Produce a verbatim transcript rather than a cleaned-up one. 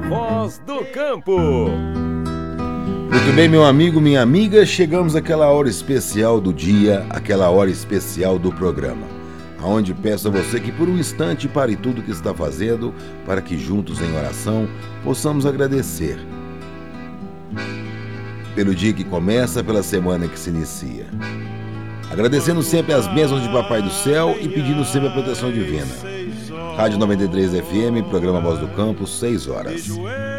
Voz do Campo. Muito bem, meu amigo, minha amiga, chegamos àquela hora especial do dia, aquela hora especial do programa, aonde peço a você que por um instante pare tudo o que está fazendo, para que juntos em oração possamos agradecer pelo dia que começa, pela semana que se inicia. Agradecendo sempre as bênçãos de Papai do Céu e pedindo sempre a proteção divina. Rádio noventa e três F M, programa Voz do Campo, seis horas.